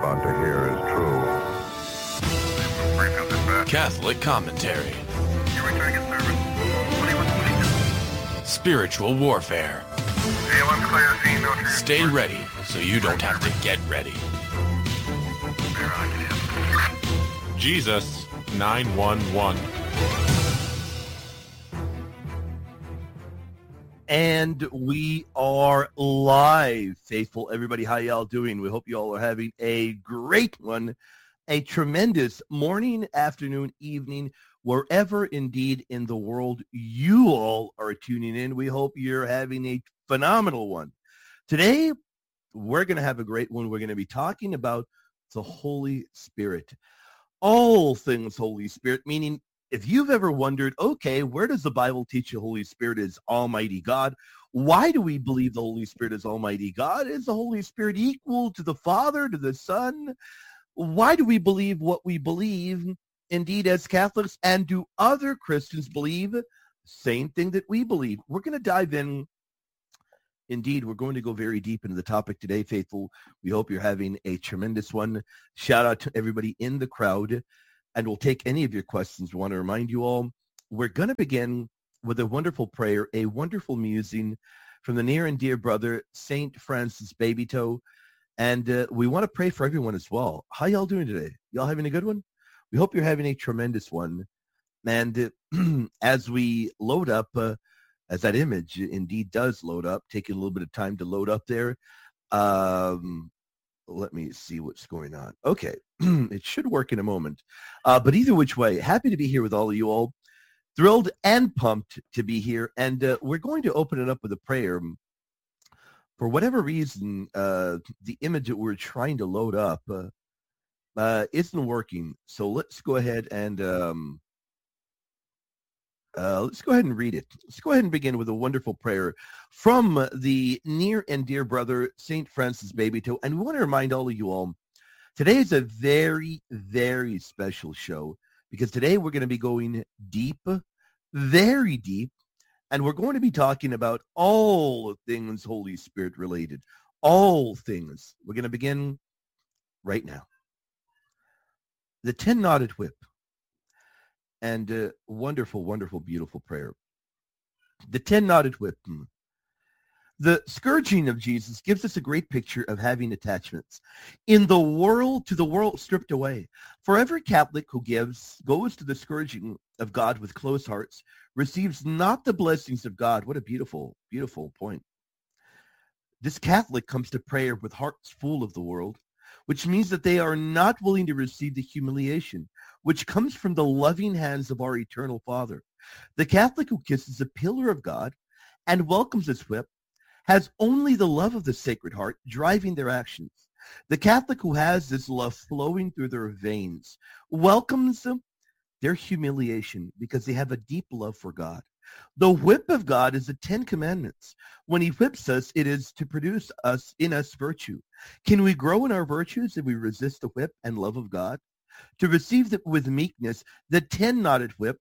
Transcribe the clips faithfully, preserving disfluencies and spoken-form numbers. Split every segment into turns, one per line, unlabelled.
about to hear is true.
Catholic commentary. Spiritual warfare. Stay ready so you don't have to get ready. Jesus nine one one.
And we are live, faithful everybody. How y'all doing? We hope you all are having a great one, a tremendous morning, afternoon, evening, wherever indeed in the world you all are tuning in. We hope you're having a phenomenal one. Today, we're going to have a great one. We're going to be talking about the Holy Spirit. All things Holy Spirit, meaning if you've ever wondered, okay, where does the Bible teach the Holy Spirit is Almighty God? Why do we believe the Holy Spirit is Almighty God? Is the Holy Spirit equal to the Father, to the Son? Why do we believe what we believe, indeed, as Catholics? And do other Christians believe the same thing that we believe? We're going to dive in. Indeed, we're going to go very deep into the topic today, faithful. We hope you're having a tremendous one. Shout out to everybody in the crowd. And we'll take any of your questions. We want to remind you all, we're going to begin with a wonderful prayer, a wonderful musing from the near and dear brother, Saint Francis Babytoe. And uh, we want to pray for everyone as well. How y'all doing today? Y'all having a good one? We hope you're having a tremendous one. And uh, as we load up, uh, as that image indeed does load up, taking a little bit of time to load up there, um, let me see what's going on. Okay, it should work in a moment. Uh, but either which way, happy to be here with all of you all. Thrilled and pumped to be here. And uh, we're going to open it up with a prayer. For whatever reason, uh, the image that we're trying to load up uh, uh, isn't working. So let's go ahead and um, uh, let's go ahead and read it. Let's go ahead and begin with a wonderful prayer from the near and dear brother, Saint Francis Babytoe. And we want to remind all of you all, today is a very, very special show because today we're going to be going deep, very deep, and we're going to be talking about all things Holy Spirit related, all things. We're going to begin right now. The ten-knotted whip. And uh, wonderful, wonderful, beautiful prayer. The ten-knotted whip. The scourging of Jesus gives us a great picture of having attachments. In the world, to the world stripped away. For every Catholic who gives, goes to the scourging of God with closed hearts, receives not the blessings of God. What a beautiful, beautiful point. This Catholic comes to prayer with hearts full of the world, which means that they are not willing to receive the humiliation, which comes from the loving hands of our eternal Father. The Catholic who kisses the pillar of God and welcomes its whip has only the love of the Sacred Heart driving their actions. The Catholic who has this love flowing through their veins welcomes them, their humiliation because they have a deep love for God. The whip of God is the Ten Commandments. When he whips us, it is to produce us in us virtue. Can we grow in our virtues if we resist the whip and love of God? To receive the, with meekness, the ten-knotted whip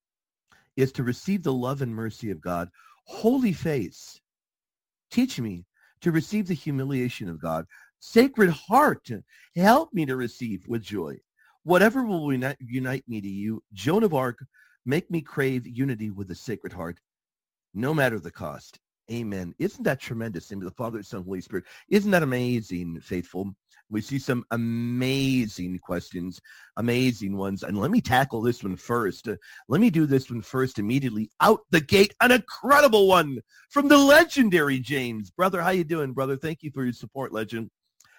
is to receive the love and mercy of God. Holy face, teach me to receive the humiliation of God. Sacred Heart, help me to receive with joy. Whatever will unite, unite me to you, Joan of Arc, make me crave unity with the Sacred Heart, no matter the cost. Amen. Isn't that tremendous? In the Father, Son, Holy Spirit. Isn't that amazing, faithful? We see some amazing questions, amazing ones. And let me tackle this one first. Uh, let me do this one first immediately out the gate. An incredible one from the legendary James. Brother, how you doing, brother? Thank you for your support, legend.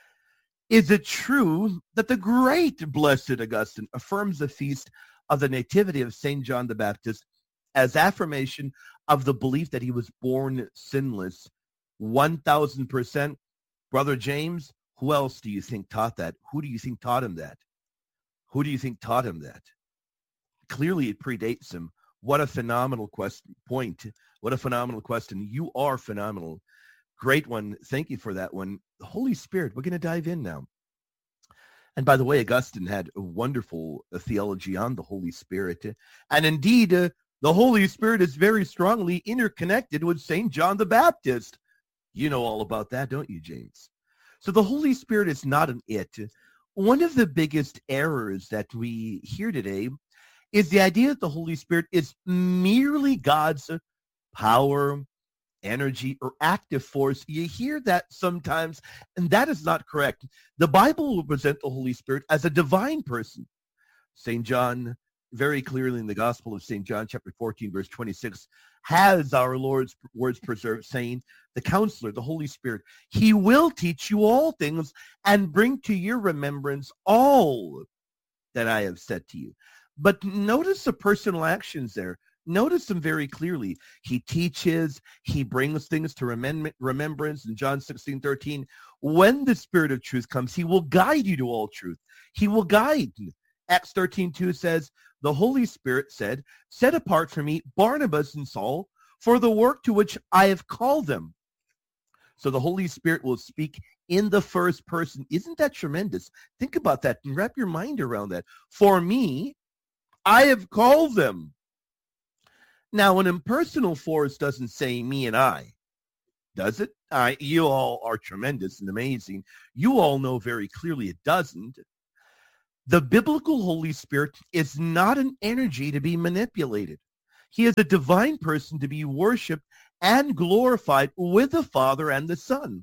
Is it true that the great Blessed Augustine affirms the feast of the Nativity of Saint John the Baptist as affirmation of the belief that he was born sinless? one thousand percent. Brother James, who else do you think taught that? Who do you think taught him that? Who do you think taught him that? Clearly it predates him. What a phenomenal question, point. What a phenomenal question. You are phenomenal. Great one. Thank you for that one. The Holy Spirit, we're going to dive in now. And by the way, Augustine had a wonderful uh, theology on the Holy Spirit. And indeed, uh, the Holy Spirit is very strongly interconnected with Saint John the Baptist. You know all about that, don't you, James? So the Holy Spirit is not an it. One of the biggest errors that we hear today is the idea that the Holy Spirit is merely God's power, energy, or active force. You hear that sometimes, and that is not correct. The Bible will present the Holy Spirit as a divine person. Saint John, very clearly in the Gospel of Saint John, chapter fourteen, verse twenty-six, has our Lord's words preserved, saying, the Counselor, the Holy Spirit, he will teach you all things and bring to your remembrance all that I have said to you. But notice the personal actions there. Notice them very clearly. He teaches, he brings things to remem- remembrance. In John sixteen thirteen, when the Spirit of truth comes, he will guide you to all truth. He will guide. Acts thirteen two says, the Holy Spirit said, set apart for me Barnabas and Saul for the work to which I have called them. So the Holy Spirit will speak in the first person. Isn't that tremendous? Think about that and wrap your mind around that. For me, I have called them. Now, an impersonal force doesn't say me and I, does it? I, you all are tremendous and amazing. You all know very clearly it doesn't. The biblical Holy Spirit is not an energy to be manipulated. He is a divine person to be worshipped and glorified with the Father and the Son.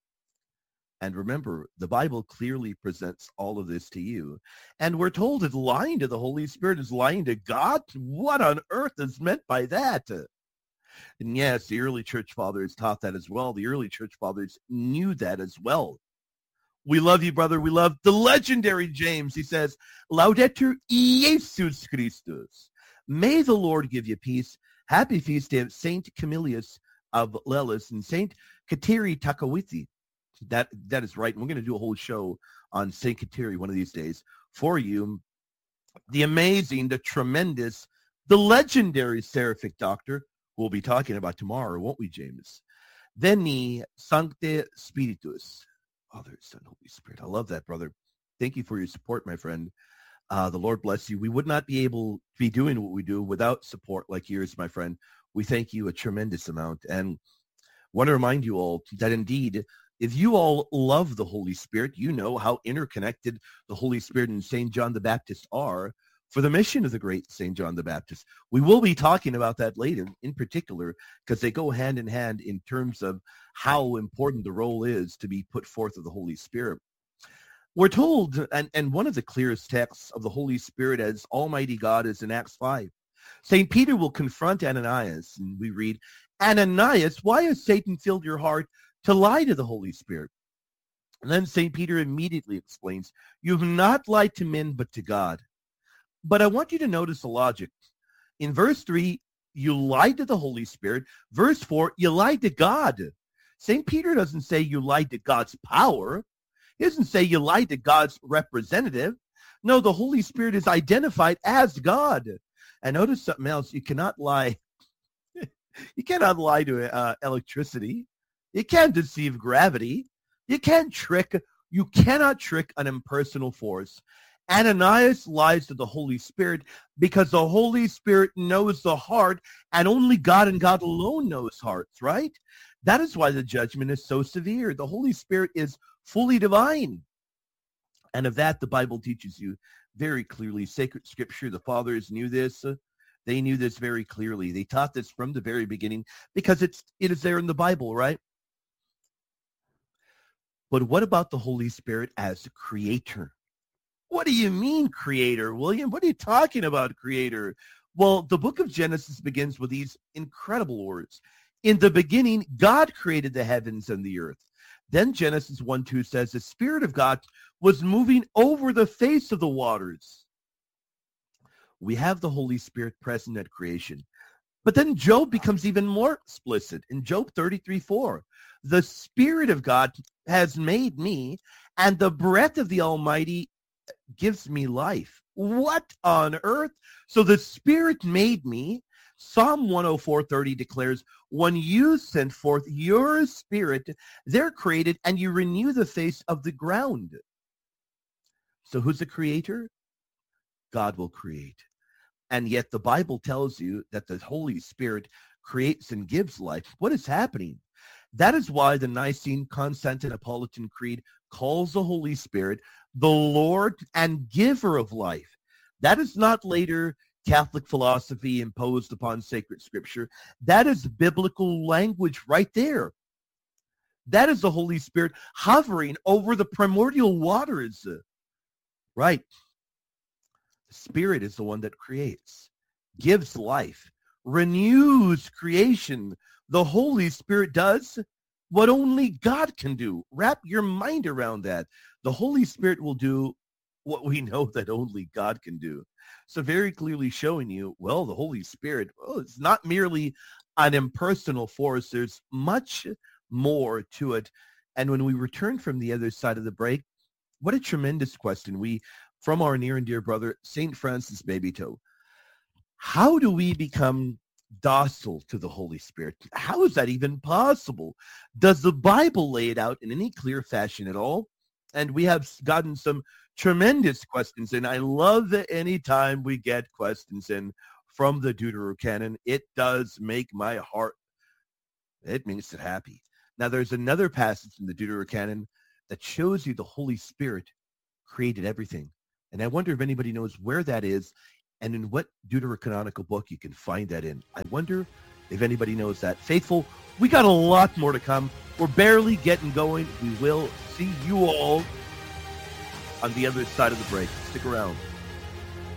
And remember, the Bible clearly presents all of this to you. And we're told that lying to the Holy Spirit is lying to God. What on earth is meant by that? And yes, the early church fathers taught that as well. The early church fathers knew that as well. We love you, brother. We love the legendary James. He says, Laudetur Jesus Christus. May the Lord give you peace. Happy feast day of Saint Camillus of Lelis and Saint Kateri Takawithi. That that is right. And we're going to do a whole show on Saint Kateri one of these days for you. The amazing, the tremendous, the legendary Seraphic Doctor, who we'll be talking about tomorrow, won't we, James? Veni Sancte Spiritus. Father, Son, Holy Spirit. I love that, brother. Thank you for your support, my friend. Uh, the Lord bless you. We would not be able to be doing what we do without support like yours, my friend. We thank you a tremendous amount. And want to remind you all that indeed, if you all love the Holy Spirit, you know how interconnected the Holy Spirit and Saint John the Baptist are for the mission of the great Saint John the Baptist. We will be talking about that later in particular because they go hand in hand in terms of how important the role is to be put forth of the Holy Spirit. We're told, and, and one of the clearest texts of the Holy Spirit as Almighty God is in Acts five. Saint Peter will confront Ananias, and we read, Ananias, why has Satan filled your heart to lie to the Holy Spirit? And then Saint Peter immediately explains, you have not lied to men, but to God. But I want you to notice the logic. In verse three, you lied to the Holy Spirit. Verse four, you lied to God. Saint Peter doesn't say you lied to God's power. He doesn't say you lied to God's representative. No, the Holy Spirit is identified as God. And notice something else. You cannot lie. You cannot lie to uh, electricity. You can't deceive gravity. You can't trick. You cannot trick an impersonal force. Ananias lies to the Holy Spirit because the Holy Spirit knows the heart, and only God and God alone knows hearts, right? That is why the judgment is so severe. The Holy Spirit is fully divine. And of that, the Bible teaches you very clearly. Sacred Scripture, the fathers knew this. Uh, they knew this very clearly. They taught this from the very beginning because it's it is there in the Bible, right? But what about the Holy Spirit as the creator? What do you mean, creator, William? What are you talking about, creator? Well, the book of Genesis begins with these incredible words. In the beginning, God created the heavens and the earth. Then Genesis one two says, the Spirit of God was moving over the face of the waters. We have the Holy Spirit present at creation. But then Job becomes even more explicit in Job thirty-three four. The Spirit of God has made me, and the breath of the Almighty gives me life. What on earth? So the Spirit made me. Psalm one oh four thirty declares, when you send forth your Spirit, they're created, and you renew the face of the ground. So who's the creator? God will create. And yet the Bible tells you that the Holy Spirit creates and gives life. What is happening? That is why the Nicene-Constantinopolitan Creed calls the Holy Spirit the Lord and giver of life. That is not later Catholic philosophy imposed upon sacred scripture. That is biblical language right there. That is the Holy Spirit hovering over the primordial waters. Right. The Spirit is the one that creates, gives life, renews creation. The Holy Spirit does what only God can do. Wrap your mind around that. The Holy Spirit will do what we know that only God can do. So very clearly showing you, well, the Holy Spirit, well, it's not merely an impersonal force. There's much more to it. And when we return from the other side of the break, what a tremendous question. We, from our near and dear brother, Saint Francis Babytoe, how do we become docile to the Holy Spirit? How is that even possible? Does the Bible lay it out in any clear fashion at all? And we have gotten some tremendous questions, and I love that any time we get questions in from the Deuterocanon. It does make my heart, it makes it happy. Now, there's another passage in the Deuterocanon that shows you the Holy Spirit created everything. And I wonder if anybody knows where that is and in what Deuterocanonical book you can find that in. I wonder if anybody knows that. Faithful, we got a lot more to come. We're barely getting going. We will see you all on the other side of the break. Stick around.